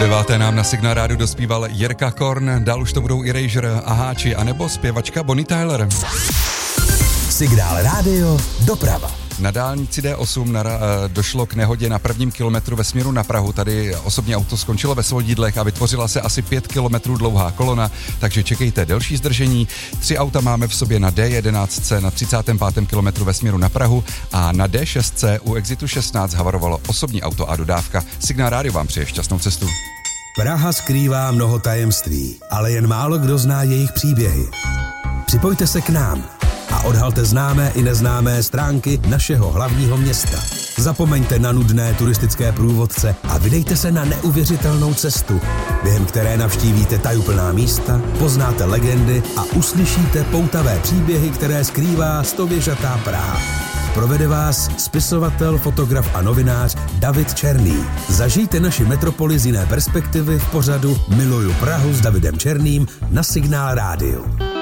9. nám na Signál Rádiu dospíval Jirka Korn, dál už to budou Erasure, Aháči a nebo zpěvačka Bonnie Tyler. Signál Rádio doprava. Na dálnici D8 došlo k nehodě na prvním kilometru ve směru na Prahu. Tady osobní auto skončilo ve Svodidlech a vytvořila se asi 5 kilometrů dlouhá kolona, takže čekejte delší zdržení. 3 auta máme v sobě na D11 na 35. kilometru ve směru na Prahu a na D6 u exitu 16 havarovalo osobní auto a dodávka. Signál Rádio vám přeje šťastnou cestu. Praha skrývá mnoho tajemství, ale jen málo kdo zná jejich příběhy. Připojte se k nám a odhalte známé i neznámé stránky našeho hlavního města. Zapomeňte na nudné turistické průvodce a vydejte se na neuvěřitelnou cestu, během které navštívíte tajuplná místa, poznáte legendy a uslyšíte poutavé příběhy, které skrývá stověžatá Praha. Provede vás spisovatel, fotograf a novinář David Černý. Zažijte naši metropoli z jiné perspektivy v pořadu Miluju Prahu s Davidem Černým na Signál Rádiu.